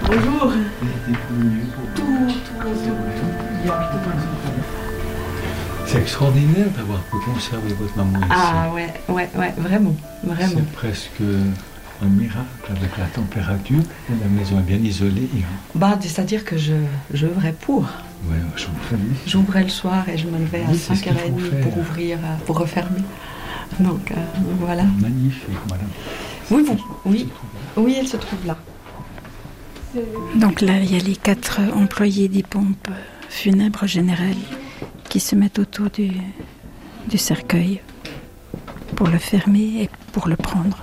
Bonjour. C'est extraordinaire d'avoir pu conserver votre maman ici. Ah ouais, vraiment. C'est presque un miracle avec la température. La maison est bien isolée. C'est-à-dire que j'œuvrais pour. Ouais, je vous félicite. J'ouvrais le soir et je me levais à 5h30 pour ouvrir, pour refermer. Donc voilà. Magnifique, madame. Oui, elle se trouve là. Donc là, il y a les 4 employés des pompes funèbres générales qui se mettent autour du cercueil pour le fermer et pour le prendre.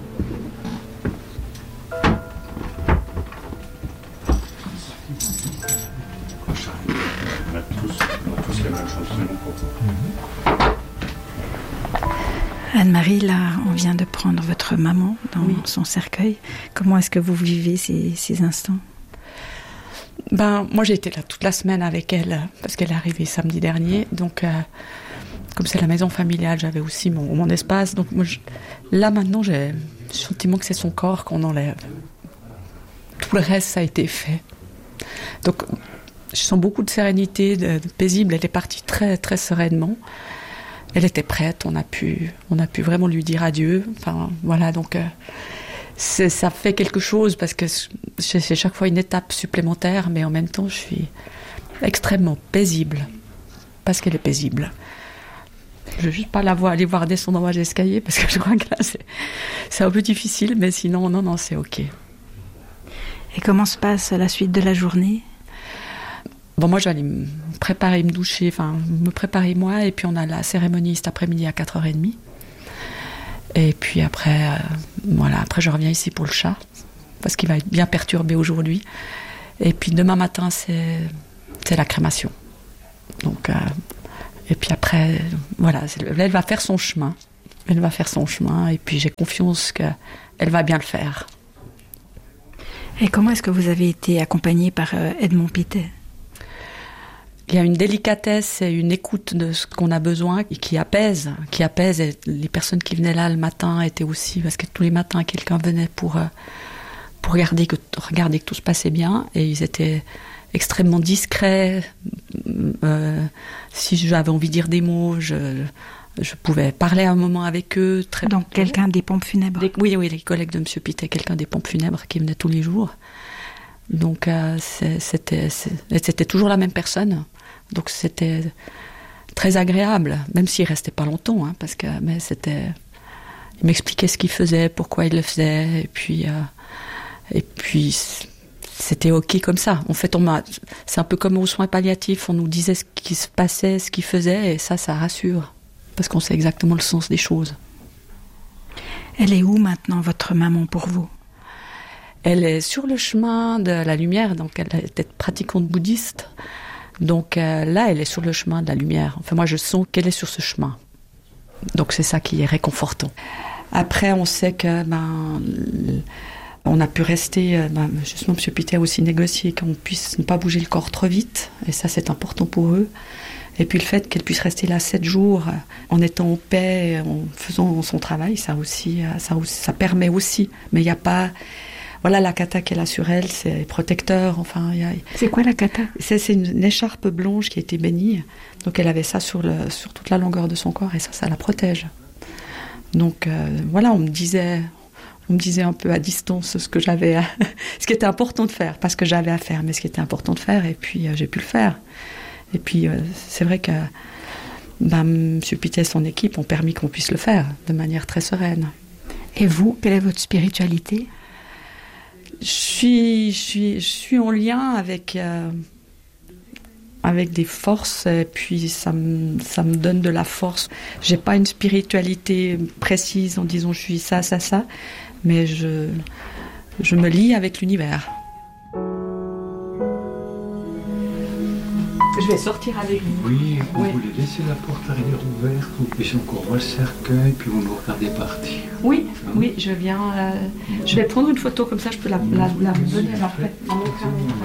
Anne-Marie, là, on vient de prendre votre maman dans son cercueil. Comment est-ce que vous vivez ces instants ? Moi, j'ai été là toute la semaine avec elle, parce qu'elle est arrivée samedi dernier. Donc, comme c'est la maison familiale, j'avais aussi mon espace. Donc, là, maintenant, j'ai le sentiment que c'est son corps qu'on enlève. Tout le reste, ça a été fait. Donc, je sens beaucoup de sérénité, de paisible. Elle est partie très, très sereinement. Elle était prête, on a pu vraiment lui dire adieu. Enfin, voilà, donc ça fait quelque chose parce que c'est chaque fois une étape supplémentaire, mais en même temps, je suis extrêmement paisible parce qu'elle est paisible. Je ne veux juste pas aller voir descendre dans l'escalier parce que je crois que là, c'est un peu difficile, mais sinon, non, c'est OK. Et comment se passe la suite de la journée ? Moi, j'allais me préparer, me doucher, me préparer moi, et puis on a la cérémonie cet après-midi à 4h30. Et puis après, après je reviens ici pour le chat, parce qu'il va être bien perturbé aujourd'hui. Et puis demain matin, c'est la crémation. Donc, et puis après, elle va faire son chemin. Elle va faire son chemin, et puis j'ai confiance qu'elle va bien le faire. Et comment est-ce que vous avez été accompagnée par Edmond Pité ? Il y a une délicatesse et une écoute de ce qu'on a besoin qui apaise. Et les personnes qui venaient là le matin étaient aussi, parce que tous les matins, quelqu'un venait pour regarder que tout se passait bien. Et ils étaient extrêmement discrets. Si j'avais envie de dire des mots, je pouvais parler un moment avec eux. Donc quelqu'un des pompes funèbres. Oui, les collègues de M. Pité, quelqu'un des pompes funèbres qui venait tous les jours. Donc c'était toujours la même personne. Donc c'était très agréable, même s'il restait pas longtemps, mais il m'expliquait ce qu'il faisait, pourquoi il le faisait, et puis c'était OK comme ça. En fait, c'est un peu comme aux soins palliatifs, on nous disait ce qui se passait, ce qu'il faisait, et ça rassure, parce qu'on sait exactement le sens des choses. Elle est où maintenant, votre maman, pour vous ? Elle est sur le chemin de la lumière, donc elle était pratiquante bouddhiste. Donc là, elle est sur le chemin de la lumière. Enfin, moi, je sens qu'elle est sur ce chemin. Donc c'est ça qui est réconfortant. Après, on sait que on a pu rester. Justement, M. Pité a aussi négocié qu'on puisse ne pas bouger le corps trop vite, et ça, c'est important pour eux. Et puis le fait qu'elle puisse rester là 7 jours en étant en paix, en faisant son travail, ça permet aussi. Mais il n'y a pas. Voilà, la kata qu'elle a sur elle, c'est protecteur. C'est quoi la kata ? C'est une écharpe blanche qui a été bénie. Donc elle avait ça sur toute la longueur de son corps, et ça la protège. Donc on me disait un peu à distance ce qui était important de faire, pas ce que j'avais à faire, mais ce qui était important de faire, et puis j'ai pu le faire. Et puis c'est vrai que M. Pité et son équipe ont permis qu'on puisse le faire de manière très sereine. Et vous, quelle est votre spiritualité ? Je suis en lien avec des forces, et puis ça me donne de la force. J'ai pas une spiritualité précise en disant je suis ça, mais je me lie avec l'univers. Je vais sortir avec vous. Oui, vous voulez laisser la porte arrière ouverte, vous puissiez encore voir le cercueil, puis vous nous regardez partir. Oui, je viens. Je vais prendre une photo comme ça, je peux la donner après.